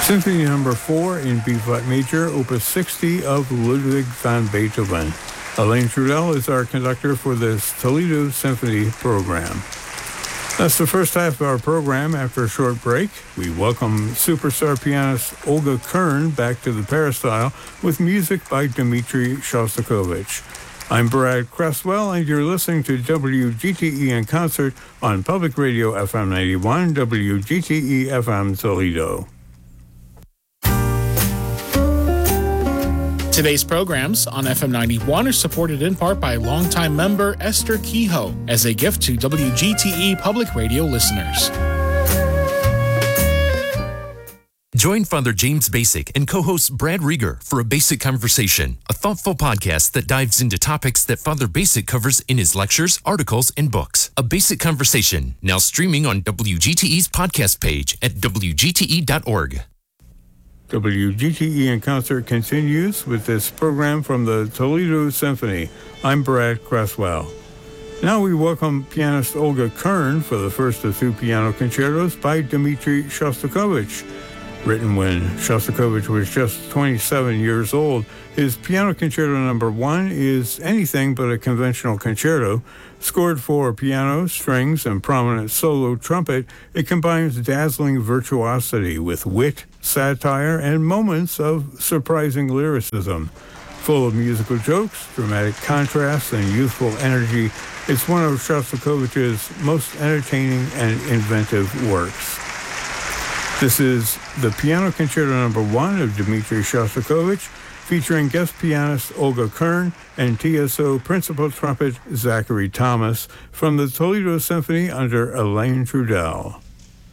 Symphony Number 4 in B-flat major, Opus 60 of Ludwig van Beethoven. Elaine Trudell is our conductor for this Toledo Symphony program. That's the first half of our program. After a short break, we welcome superstar pianist Olga Kern back to the peristyle with music by Dmitri Shostakovich. I'm Brad Cresswell, and you're listening to WGTE in Concert on Public Radio FM 91, WGTE FM Toledo. Today's programs on FM 91 are supported in part by longtime member Esther Kehoe as a gift to WGTE Public Radio listeners. Join Father James Basic and co-host Brad Rieger for A Basic Conversation, a thoughtful podcast that dives into topics that Father Basic covers in his lectures, articles, and books. A Basic Conversation, now streaming on WGTE's podcast page at WGTE.org. WGTE in Concert continues with this program from the Toledo Symphony. I'm Brad Cresswell. Now we welcome pianist Olga Kern for the first of two piano concertos by Dmitri Shostakovich. Written when Shostakovich was just 27 years old, his Piano Concerto Number 1 is anything but a conventional concerto. Scored for piano, strings, and prominent solo trumpet, it combines dazzling virtuosity with wit, satire, and moments of surprising lyricism. Full of musical jokes, dramatic contrasts, and youthful energy, it's one of Shostakovich's most entertaining and inventive works. This is the Piano Concerto Number 1 of Dmitri Shostakovich, featuring guest pianist Olga Kern and TSO principal trumpet Zachary Thomas from the Toledo Symphony under Elaine Trudell.